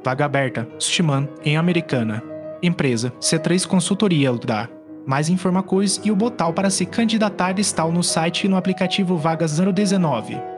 Vaga aberta, Sushman, em Americana. Empresa, C3 Consultoria Ltda. Mais informações e o botão para se candidatar está no site e no aplicativo Vagas 019.